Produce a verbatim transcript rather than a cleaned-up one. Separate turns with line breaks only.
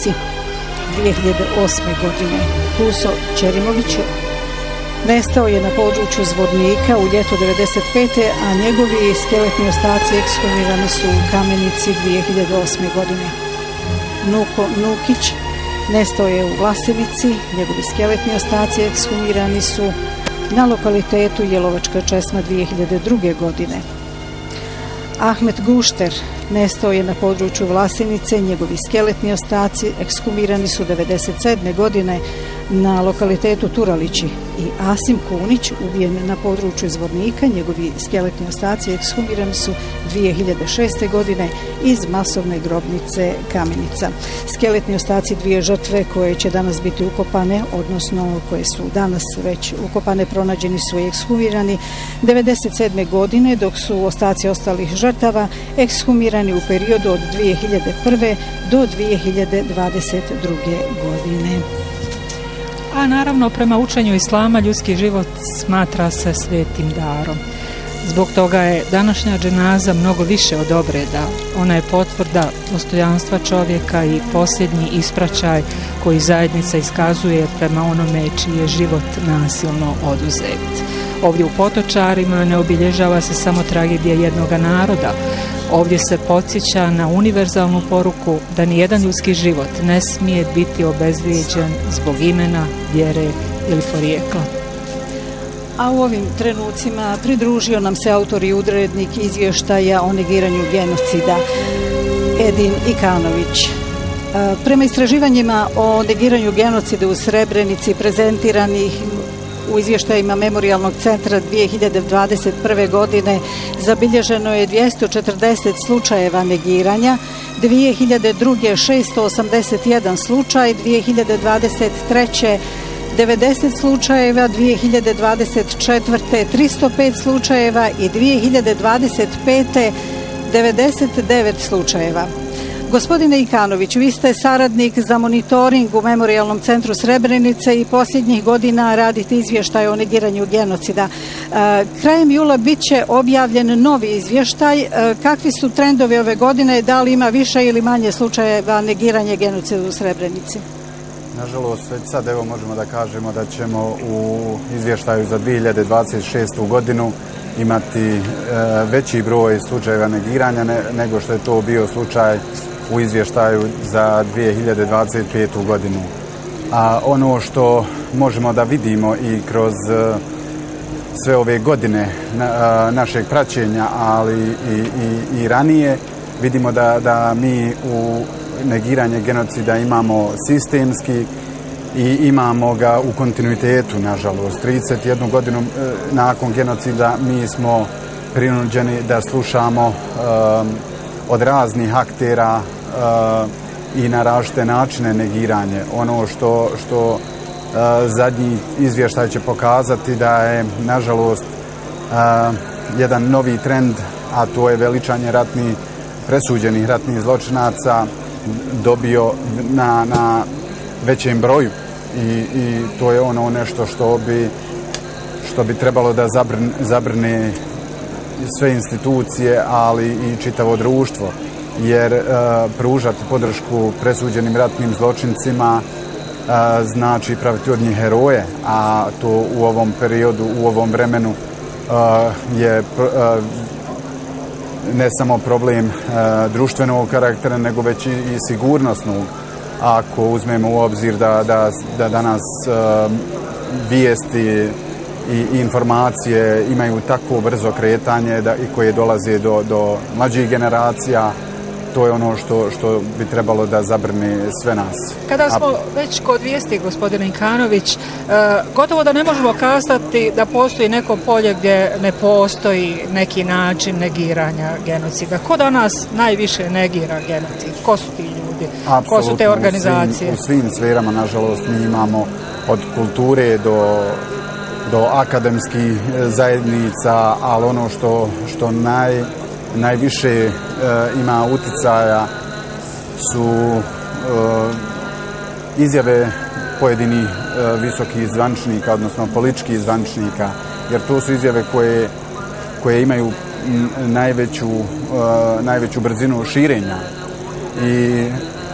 Srebrenici dvije hiljade osme. godine. Huso Ćerimović nestao je na području Zvornika u ljeto devedeset pete. a njegovi skeletni ostaci ekshumirani su u Kamenici dvije hiljade osme. godine. Nuko Nukić nestao je u Vlasenici, njegovi skeletni ostaci ekshumirani su na lokalitetu Jelovačka česma dvije hiljade druge. godine. Ahmet Gušter nestao je na području Vlasenice, njegovi skeletni ostaci ekshumirani su devedeset sedme. godine na lokalitetu Turalići. I Asim Kunić ubijen na području Zvornika, njegovi skeletni ostaci ekshumirani su dvije hiljade šeste. godine iz masovne grobnice Kamenica. Skeletni ostaci dvije žrtve koje će danas biti ukopane, odnosno koje su danas već ukopane, pronađeni su i ekshumirani devedeset sedme. godine, dok su ostaci ostalih žrtava ekshumirani u periodu od dvije hiljade prve. do dvije hiljade dvadeset druge. godine.
A naravno, prema učenju islama, ljudski život smatra se svetim darom. Zbog toga je današnja dženaza mnogo više od obreda. Ona je potvrda dostojanstva čovjeka i posljednji ispraćaj koji zajednica iskazuje prema onome čiji je život nasilno oduzet. Ovdje u Potočarima ne obilježava se samo tragedija jednoga naroda. Ovdje se podsjeća na univerzalnu poruku da nijedan ljudski život ne smije biti obezvrijeđen zbog imena, vjere ili porijekla.
A u ovim trenucima pridružio nam se autor i urednik izvještaja o negiranju genocida Edin Ikanović. Prema istraživanjima o negiranju genocida u Srebrenici prezentiranih u izvještajima Memorijalnog centra dvije hiljade dvadeset prve. godine zabilježeno je dvjesto četrdeset slučajeva negiranja, dvije hiljade druge. šesto osamdeset jedan slučaj, dvije hiljade dvadeset treće. devedeset slučajeva, dvije hiljade dvadeset četvrte. tristo pet slučajeva i dvije hiljade dvadeset pete. devedeset devet slučajeva. Gospodine Ikanović, vi ste saradnik za monitoring u Memorijalnom centru Srebrenice i posljednjih godina radite izvještaj o negiranju genocida. Krajem jula bit će objavljen novi izvještaj. Kakvi su trendovi ove godine? Da li ima više ili manje slučajeva negiranja genocida u Srebrenici?
Nažalost, već sad evo možemo da kažemo da ćemo u izvještaju za dvije hiljade dvadeset šestu. godinu imati e, veći broj slučajeva negiranja ne, nego što je to bio slučaj u izvještaju za dvije hiljade dvadeset petu. godinu. A ono što možemo da vidimo i kroz e, sve ove godine na, a, našeg praćenja, ali i, i, i ranije, vidimo da, da mi u negiranje genocida imamo sistemski i imamo ga u kontinuitetu, nažalost. trideset jednu godinu e, nakon genocida mi smo prinuđeni da slušamo e, od raznih aktera e, i na različite načine negiranje. Ono što, što e, zadnji izvještaj će pokazati da je, nažalost, e, jedan novi trend, a to je veličanje ratnih, presuđenih ratnih zločinaca, dobio na, na većem broju I, i to je ono nešto što bi, što bi trebalo da zabrne, zabrne sve institucije, ali i čitavo društvo, jer e, pružati podršku presuđenim ratnim zločincima e, znači praviti od njih heroje, a to u ovom periodu, u ovom vremenu e, je e, ne samo problem e, društvenog karaktera, nego već i, i sigurnosnog. Ako uzmemo u obzir da, da, da danas e, vijesti i informacije imaju tako brzo kretanje da, i koje dolaze do, do mlađih generacija, to je ono što, što bi trebalo da zabrne sve nas.
Kada smo A... već kod vijesti, gospodine Ikanović, e, gotovo da ne možemo kazati da postoji neko polje gdje ne postoji neki način negiranja genocida. Ko danas najviše negira genocid? Ko su ti ljudi?
Apsolutno,
ko su te organizacije?
U svim, u svim sferama, nažalost, mi imamo od kulture do, do akademskih zajednica, ali ono što, što naj, najviše e, ima uticaja su e, izjave pojedinih e, visokih zvaničnika, odnosno političkih zvaničnika, jer to su izjave koje, koje imaju najveću, e, najveću brzinu širenja. I